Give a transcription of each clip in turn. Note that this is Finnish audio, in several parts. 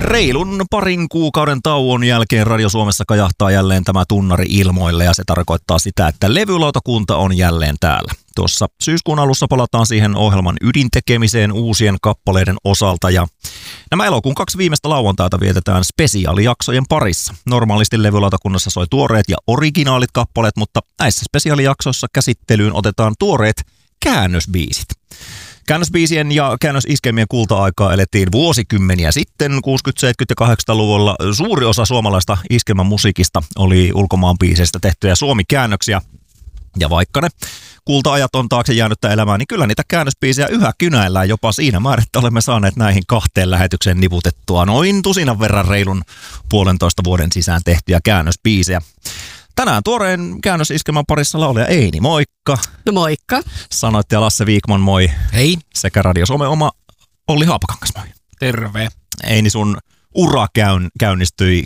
Reilun parin kuukauden tauon jälkeen Radio Suomessa kajahtaa jälleen tämä tunnari ilmoille ja se tarkoittaa sitä, että levylautakunta on jälleen täällä. Tuossa syyskuun alussa palataan siihen ohjelman ydintekemiseen uusien kappaleiden osalta ja nämä elokuun 2 viimeistä lauantaita vietetään spesiaalijaksojen parissa. Normaalisti levylautakunnassa soi tuoreet ja originaalit kappaleet, mutta näissä spesiaalijaksoissa käsittelyyn otetaan tuoreet käännösbiisit. Käännösbiisien ja käännösiskemien kulta-aikaa elettiin vuosikymmeniä sitten. 60-, 70- ja 80-luvulla suuri osa suomalaista iskelmän musiikista oli ulkomaan biiseistä tehtyjä suomikäännöksiä. Ja vaikka ne kulta-ajat on taakse jäänyttä elämää, niin kyllä niitä käännösbiisejä yhä kynäillään jopa siinä määrin, että olemme saaneet näihin 2 lähetykseen niputettua noin tusinan verran reilun 1,5 vuoden sisään tehtyjä käännösbiisejä. Tänään tuoreen käännösiskelmän parissa laulaja Eini, moikka. No moikka. Sanoittaja Lasse Wikman, moi. Hei. Sekä Radio Suomen oma Olli Haapakangas, moi. Terve. Eini, sun ura käynnistyi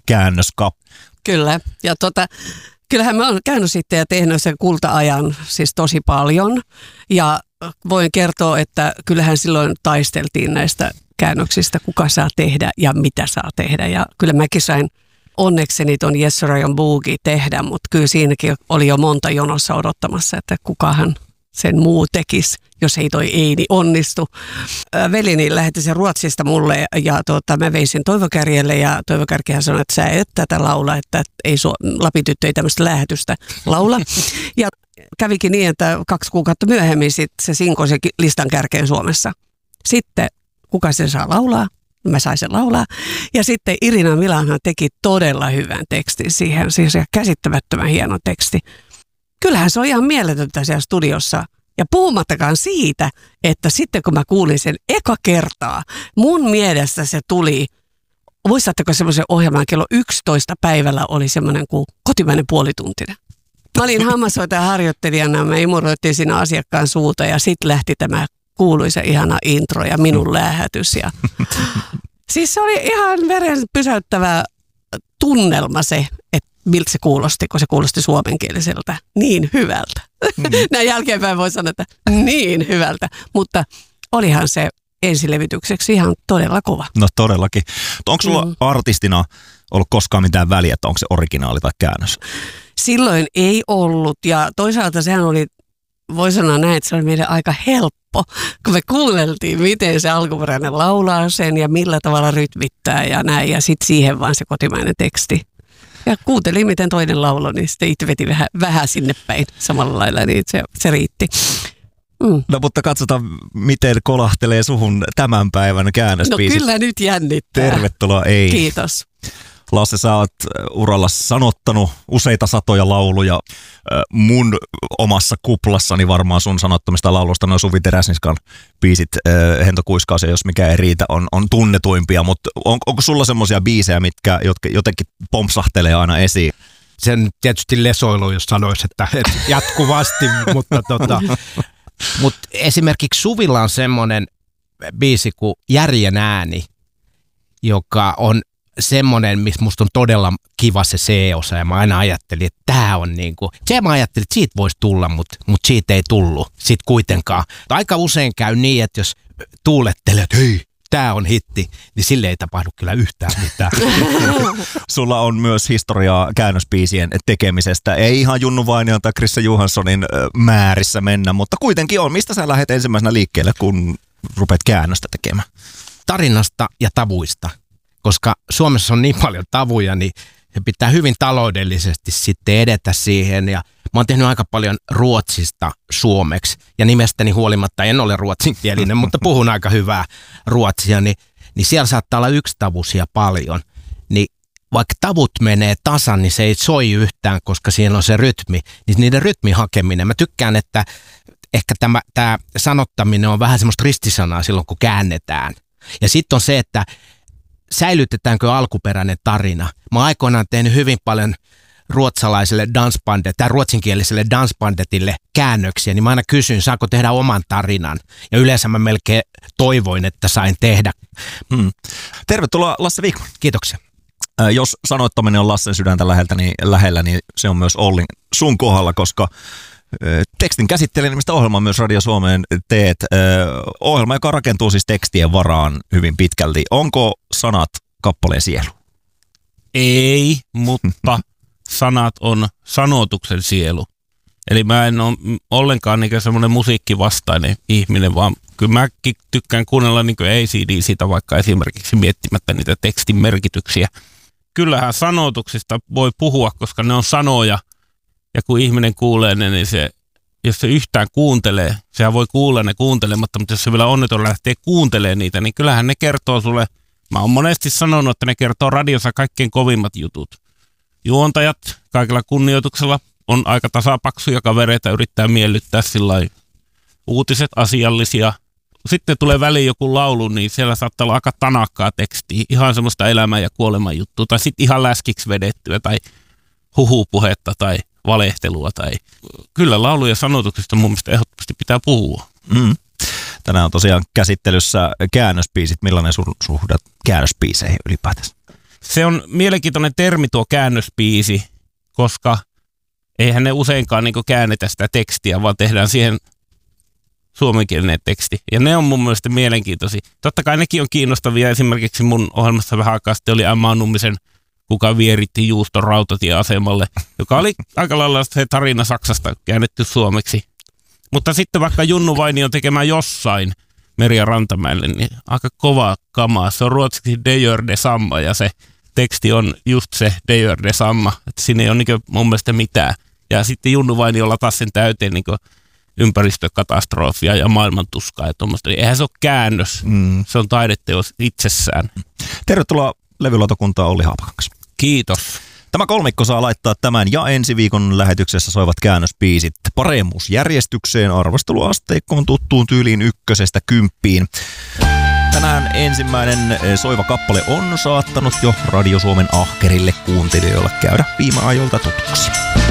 Kyllä, ja kyllähän mä oon käynyt sitten ja tehnyt sen kulta-ajan siis tosi paljon. Ja voin kertoa, että kyllähän silloin taisteltiin näistä käännöksistä, kuka saa tehdä ja mitä saa tehdä. Ja kyllä mäkin sain onnekseni ton Yes Sir I Am Boogie tehdä, mutta kyllä siinäkin oli jo monta jonossa odottamassa, että kukahan sen muu tekisi, jos ei toi Eini onnistu. Velini lähetti sen Ruotsista mulle ja mä veisin Toivo Kärjelle ja Toivo Kärkihän sanoi, että sä et tätä laula, että ei Lapin tyttö ei tämmöistä lähetystä laula. Ja kävikin niin, että 2 kuukautta myöhemmin sit se sinkoi se listan kärkeen Suomessa. Sitten kuka sen saa laulaa? Mä sain sen laulaa. Ja sitten Irina Milanhan teki todella hyvän tekstin siihen, siis käsittämättömän hieno teksti. Kyllähän se on ihan mieletöntä siellä studiossa. Ja puhumattakaan siitä, että sitten kun mä kuulin sen eka kertaa, mun mielestä se tuli, muistatteko semmoisen ohjelman kello 11 päivällä oli semmoinen kuin kotimainen puolituntinen. Mä olin hammashoitajan harjoittelijana, me imuroitiin siinä asiakkaan suuta ja sitten lähti tämä kuuluisa ihana intro ja minun lähetys. Ja siis se oli ihan veren pysäyttävä tunnelma se, että miltä se kuulosti, kun se kuulosti suomenkieliseltä niin hyvältä. Näin jälkeenpäin voi sanoa, että niin hyvältä, mutta olihan se ensilevitykseksi ihan todella kova. No todellakin. Onko sulla artistina ollut koskaan mitään väliä, että onko se originaali tai käännös? Silloin ei ollut ja toisaalta sehän oli, voi sanoa näin, että se oli meille aika helppo, kun me kuunneltiin, miten se alkuperäinen laulaa sen ja millä tavalla rytmittää ja näin ja sitten siihen vaan se kotimainen teksti. Ja kuuntelin, miten toinen lauloi, niin sitten itse veti vähän sinne päin samalla lailla, niin se riitti. No mutta katsotaan, miten kolahtelee suhun tämän päivän käännösbiisit. No kyllä nyt jännittää. Tervetuloa Eini. Kiitos. Lasse, sä oot uralla sanottanut useita satoja lauluja. Mun omassa kuplassani varmaan sun sanottomista lauluista noin Suvi Teräsniskan biisit, Hento Kuiskaus ja Jos mikä ei riitä, on tunnetuimpia, mutta onko sulla semmoisia biisejä, mitkä jotenkin pompsahtelee aina esiin? Sen tietysti lesoilu, jos sanoisi, että jatkuvasti, mutta esimerkiksi Suvilla on semmoinen biisi kuin Järjen ääni, joka on semmoinen, missä musta on todella kiva se C-osa ja mä aina ajattelin, että tää on niinku, se mä ajattelin, että siitä voisi tulla, mutta siitä ei tullut sit kuitenkaan. Aika usein käy niin, että jos tuulettelee, että hei, tää on hitti, niin sille ei tapahdu kyllä yhtään mitään. Sulla on myös historiaa käännösbiisien tekemisestä. Ei ihan Junnu Vainion tai Krisse Johanssonin määrissä mennä, mutta kuitenkin on. Mistä sä lähdet ensimmäisenä liikkeelle, kun rupeat käännöstä tekemään? Tarinasta ja tavuista. Koska Suomessa on niin paljon tavuja, niin se pitää hyvin taloudellisesti sitten edetä siihen. Ja mä oon tehnyt aika paljon ruotsista suomeksi. Ja nimestäni huolimatta en ole ruotsinkielinen, mutta puhun aika hyvää ruotsia. Niin siellä saattaa olla yksitavuisia paljon. Niin vaikka tavut menee tasan, niin se ei soi yhtään, koska siinä on se rytmi. Niin niiden rytmin hakeminen. Mä tykkään, että ehkä tämä sanottaminen on vähän semmoista ristisanaa silloin, kun käännetään. Ja sitten on se, että säilytetäänkö alkuperäinen tarina. Mä oon aikoinaan tehnyt hyvin paljon ruotsalaiselle tai ruotsinkieliselle dansbandetille käännöksiä, niin mä aina kysyn, saako tehdä oman tarinan. Ja yleensä mä melkein toivoin, että sain tehdä. Tervetuloa Lasse Wikman. Kiitoksia. Jos sanoittaminen on Lassen sydäntä lähellä, niin se on myös Ollin sun kohdalla, koska tekstin käsittelemistä ohjelmaa myös Radio Suomeen teet. Ohjelma, joka rakentuu siis tekstien varaan hyvin pitkälti. Onko sanat kappaleen sielu? Ei, mutta sanat on sanotuksen sielu. Eli mä en ole ollenkaan niin semmoinen musiikkivastainen ihminen, vaan kyllä mäkin tykkään kuunnella niin ACDC:tä vaikka esimerkiksi miettimättä niitä tekstin merkityksiä. Kyllähän sanotuksista voi puhua, koska ne on sanoja, ja kun ihminen kuulee ne, niin jos se yhtään kuuntelee, sehän voi kuulla ne kuuntelematta, mutta jos se vielä onneton lähtee kuuntelemaan niitä, niin kyllähän ne kertoo sulle, mä oon monesti sanonut, että ne kertoo radiossa kaikkein kovimmat jutut. Juontajat kaikella kunnioituksella on aika tasapaksuja kavereita, yrittää miellyttää sillai uutiset asiallisia. Sitten tulee väliin joku laulu, niin siellä saattaa olla aika tanakkaa tekstiä, ihan semmoista elämän ja kuoleman juttua, tai sitten ihan läskiksi vedettyä, tai huhupuhetta, tai valehtelua. Tai kyllä laulu- ja sanotuksista mun mielestä ehdottomasti pitää puhua. Tänään on tosiaan käsittelyssä käännöspiisit. Millainen sun suhde käännöspiiseihin ylipäätänsä? Se on mielenkiintoinen termi tuo käännöspiisi, koska eihän ne useinkaan niin käännetä sitä tekstiä, vaan tehdään siihen suomenkielinen teksti. Ja ne on mun mielestä mielenkiintoisia. Totta kai nekin on kiinnostavia. Esimerkiksi mun ohjelmassa vähän aikaa sitten oli M.A. Nummisen Kuka vieritti juuston rautatieasemalle, joka oli aika lailla se tarina Saksasta käännetty suomeksi. Mutta sitten vaikka Junnu Vainion tekemä Jossain Merja Rantamäelle, niin aika kova kamaa. Se on ruotsiksi De gör detsamma ja se teksti on just se De gör detsamma. Että siinä ei ole niin mun mielestä mitään. Ja sitten Junnu Vainiolla taas sen täyteen niin ympäristökatastrofia ja maailmantuskaa ja tuommoista. Eihän se ole käännös, se on taideteos itsessään. Tervetuloa levylautakuntaan Olli Haapakangas. Kiitos. Tämä kolmikko saa laittaa tämän ja ensi viikon lähetyksessä soivat käännöspiisit paremmuusjärjestykseen arvosteluasteikkoon tuttuun tyyliin 1–10. Tänään ensimmäinen soiva kappale on saattanut jo Radio Suomen ahkerille kuuntelijoille käydä viime ajoilta tutuksi.